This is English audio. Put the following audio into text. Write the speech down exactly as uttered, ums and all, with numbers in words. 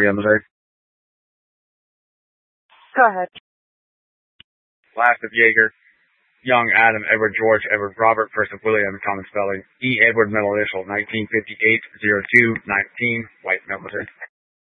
party on the day. Go ahead. Last of Jaeger. Young Adam Edward George Edward Robert first of William common spelling. E. Edward middle initial nineteen fifty-eight oh two nineteen white military.